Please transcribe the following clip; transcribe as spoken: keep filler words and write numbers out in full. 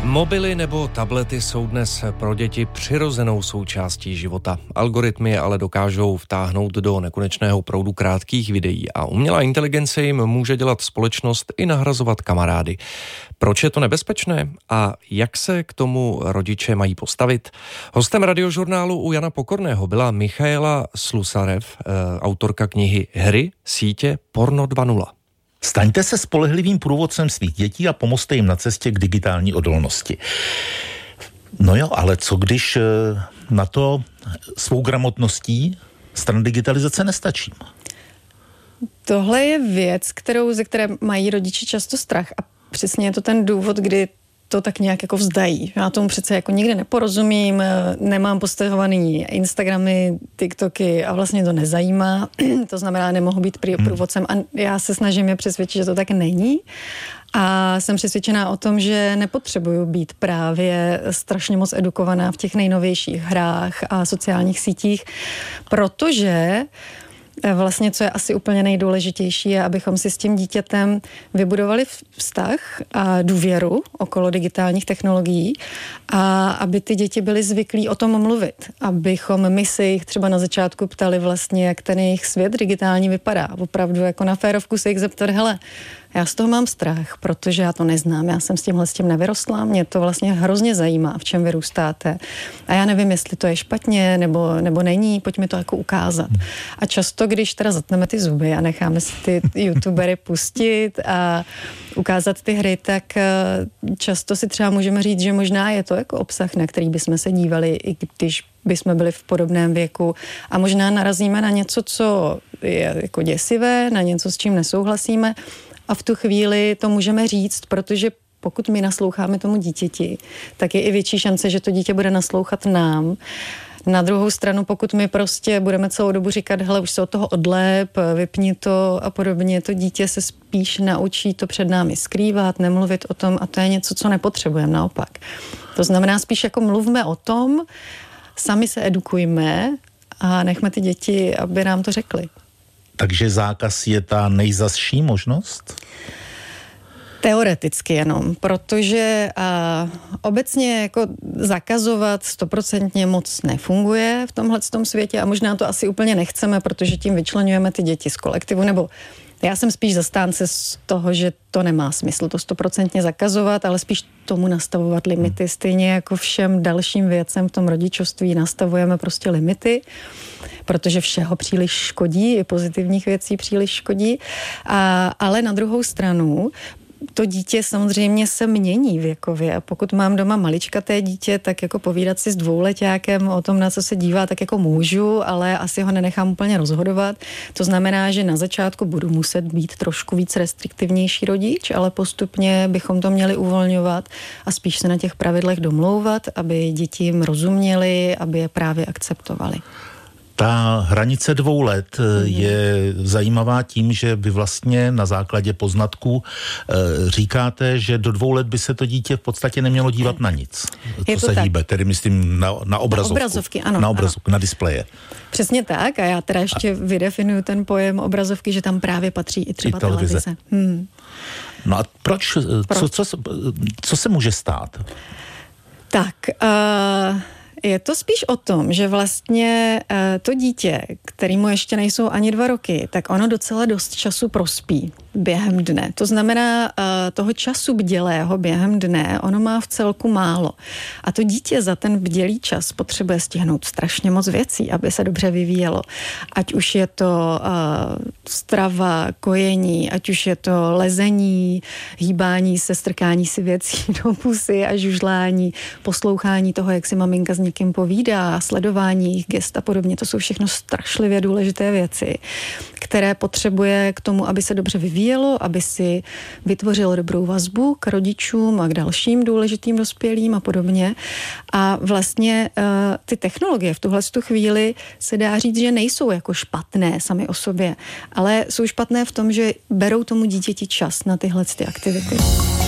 Mobily nebo tablety jsou dnes pro děti přirozenou součástí života. Algoritmy je ale dokážou vtáhnout do nekonečného proudu krátkých videí a umělá inteligence jim může dělat společnost i nahrazovat kamarády. Proč je to nebezpečné a jak se k tomu rodiče mají postavit? Hostem Radiožurnálu u Jana Pokorného byla Michaela Slusarev, autorka knihy Hry, sítě, porno dva tečka nula. Staňte se spolehlivým průvodcem svých dětí a pomozte jim na cestě k digitální odolnosti. No jo, ale co když na to svou gramotností stran digitalizace nestačím? Tohle je věc, kterou, ze které mají rodiče často strach a přesně je to ten důvod, kdy to tak nějak jako vzdají. Já tomu přece jako nikdy neporozumím, nemám postavovaný Instagramy, TikToky a vlastně to nezajímá. To znamená, nemohu být průvodcem a já se snažím je přesvědčit, že to tak není. A jsem přesvědčená o tom, že nepotřebuju být právě strašně moc edukovaná v těch nejnovějších hrách a sociálních sítích, protože vlastně, co je asi úplně nejdůležitější, je, abychom si s tím dítětem vybudovali vztah a důvěru okolo digitálních technologií a aby ty děti byly zvyklí o tom mluvit. Abychom my se jich třeba na začátku ptali vlastně, jak ten jejich svět digitální vypadá. Opravdu jako na férovku se jich zeptat, hele, já z toho mám strach, protože já to neznám, já jsem s tímhle s tím nevyrostla, mě to vlastně hrozně zajímá, v čem vyrůstáte. A já nevím, jestli to je špatně, nebo, nebo není, pojď mi to jako ukázat. A často, když teda zatneme ty zuby a necháme si ty youtubery pustit a ukázat ty hry, tak často si třeba můžeme říct, že možná je to jako obsah, na který bychom se dívali, i když bychom byli v podobném věku a možná narazíme na něco, co je jako děsivé, na něco, s čím nesouhlasíme. A v tu chvíli to můžeme říct, protože pokud my nasloucháme tomu dítěti, tak je i větší šance, že to dítě bude naslouchat nám. Na druhou stranu, pokud my prostě budeme celou dobu říkat, hele, už se od toho odlép, vypni to a podobně, to dítě se spíš naučí to před námi skrývat, nemluvit o tom a to je něco, co nepotřebujeme, naopak. To znamená spíš jako mluvme o tom, sami se edukujme a nechme ty děti, aby nám to řekli. Takže zákaz je ta nejzazší možnost? Teoreticky jenom, protože a, obecně jako zakazovat stoprocentně moc nefunguje v tomhletom světě a možná to asi úplně nechceme, protože tím vyčleňujeme ty děti z kolektivu, nebo já jsem spíš zastánce z toho, že to nemá smysl to stoprocentně zakazovat, ale spíš tomu nastavovat limity. Stejně jako všem dalším věcem v tom rodičovství nastavujeme prostě limity, protože všeho příliš škodí, i pozitivních věcí příliš škodí. A, ale na druhou stranu to dítě samozřejmě se mění věkově. A pokud mám doma maličkaté dítě, tak jako povídat si s dvouleťákem o tom, na co se dívá, tak jako můžu, ale asi ho nenechám úplně rozhodovat. To znamená, že na začátku budu muset být trošku víc restriktivnější rodič, ale postupně bychom to měli uvolňovat a spíš se na těch pravidlech domlouvat, aby děti jim rozuměli, aby je právě akceptovali. Ta hranice dvou let mm-hmm. je zajímavá tím, že vy vlastně na základě poznatků e, říkáte, že do dvou let by se to dítě v podstatě nemělo dívat na nic, co se tak hýbe, tedy myslím na, na obrazovku. Na obrazovky, ano. Na obrazovku, ano. Na displeje. Přesně tak a já teda ještě a... vydefinuju ten pojem obrazovky, že tam právě patří i třeba i televize. televize. Hmm. No a proč? proč? Co, co, co se může stát? Tak... Uh... Je to spíš o tom, že vlastně uh, to dítě, kterému ještě nejsou ani dva roky, tak ono docela dost času prospí během dne. To znamená, uh, toho času bdělého během dne, ono má v celku málo. A to dítě za ten bdělý čas potřebuje stihnout strašně moc věcí, aby se dobře vyvíjelo. Ať už je to uh, strava, kojení, ať už je to lezení, hýbání se, strkání si věcí do pusy a žužlání, poslouchání toho, jak si maminka s někým povídá, sledování jejich gest a podobně. To jsou všechno strašlivě důležité věci, které potřebuje k tomu, aby se dobře vyvíjelo, aby si vytvořilo dobrou vazbu k rodičům a k dalším důležitým dospělým a podobně. A vlastně uh, ty technologie v tuhle chvíli se dá říct, že nejsou jako špatné sami o sobě, ale jsou špatné v tom, že berou tomu dítěti čas na tyhle ty aktivity.